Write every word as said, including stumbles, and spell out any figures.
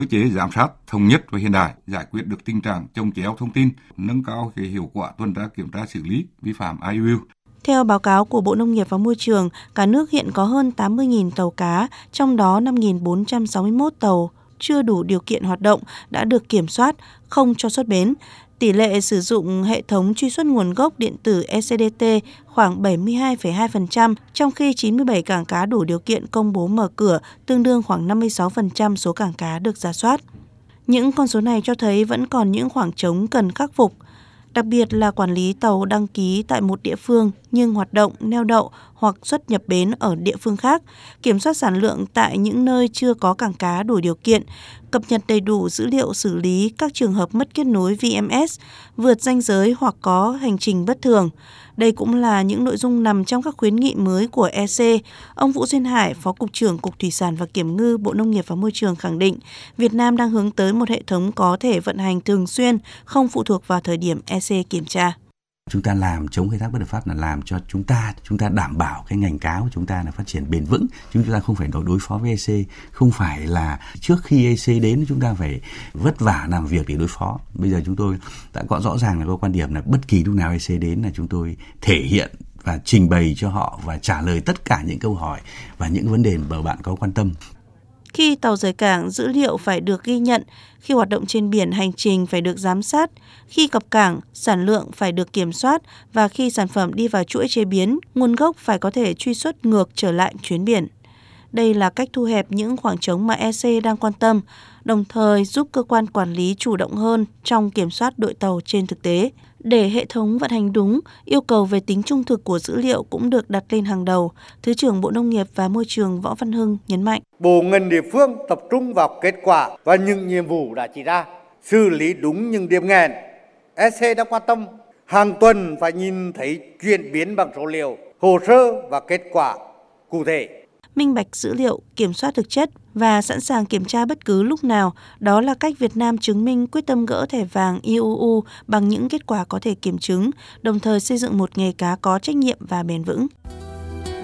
Cơ chế giám sát thống nhất và hiện đại giải quyết được tình trạng chồng chéo thông tin, nâng cao cái hiệu quả tuần tra kiểm tra xử lý vi phạm i u u. Theo báo cáo của Bộ Nông nghiệp và Môi trường, cả nước hiện có hơn tám mươi nghìn tàu cá, trong đó năm nghìn bốn trăm sáu mươi mốt tàu chưa đủ điều kiện hoạt động đã được kiểm soát, không cho xuất bến. Tỷ lệ sử dụng hệ thống truy xuất nguồn gốc điện tử e xê đê tê khoảng bảy mươi hai phẩy hai phần trăm, trong khi chín mươi bảy cảng cá đủ điều kiện công bố mở cửa, tương đương khoảng năm mươi sáu phần trăm số cảng cá được rà soát. Những con số này cho thấy vẫn còn những khoảng trống cần khắc phục, đặc biệt là quản lý tàu đăng ký tại một địa phương nhưng hoạt động, neo đậu hoặc xuất nhập bến ở địa phương khác, kiểm soát sản lượng tại những nơi chưa có cảng cá đủ điều kiện, cập nhật đầy đủ dữ liệu xử lý các trường hợp mất kết nối vê em ét, vượt ranh giới hoặc có hành trình bất thường. Đây cũng là những nội dung nằm trong các khuyến nghị mới của e xê. Ông Vũ Duyên Hải, Phó Cục trưởng Cục Thủy sản và Kiểm ngư, Bộ Nông nghiệp và Môi trường khẳng định Việt Nam đang hướng tới một hệ thống có thể vận hành thường xuyên, không phụ thuộc vào thời điểm e xê kiểm tra. Chúng ta làm chống khai thác bất hợp pháp là làm cho chúng ta chúng ta đảm bảo cái ngành cá của chúng ta là phát triển bền vững. Chúng ta không phải đối đối phó với e xê, không phải là trước khi e xê đến chúng ta phải vất vả làm việc để đối phó. Bây giờ chúng tôi đã có rõ ràng là có quan điểm là bất kỳ lúc nào e xê đến là chúng tôi thể hiện và trình bày cho họ và trả lời tất cả những câu hỏi và những vấn đề mà bạn có quan tâm. Khi tàu rời cảng, dữ liệu phải được ghi nhận. Khi hoạt động trên biển, hành trình phải được giám sát. Khi cập cảng, sản lượng phải được kiểm soát. Và khi sản phẩm đi vào chuỗi chế biến, nguồn gốc phải có thể truy xuất ngược trở lại chuyến biển. Đây là cách thu hẹp những khoảng trống mà e xê đang quan tâm, đồng thời giúp cơ quan quản lý chủ động hơn trong kiểm soát đội tàu trên thực tế. Để hệ thống vận hành đúng, yêu cầu về tính trung thực của dữ liệu cũng được đặt lên hàng đầu, Thứ trưởng Bộ Nông nghiệp và Môi trường Võ Văn Hưng nhấn mạnh. Bộ ngành địa phương tập trung vào kết quả và những nhiệm vụ đã chỉ ra, xử lý đúng những điểm nghẽn. e xê đã quan tâm, hàng tuần phải nhìn thấy chuyển biến bằng số liệu, hồ sơ và kết quả cụ thể. Minh bạch dữ liệu, kiểm soát thực chất và sẵn sàng kiểm tra bất cứ lúc nào, đó là cách Việt Nam chứng minh quyết tâm gỡ thẻ vàng i u u bằng những kết quả có thể kiểm chứng, đồng thời xây dựng một nghề cá có trách nhiệm và bền vững.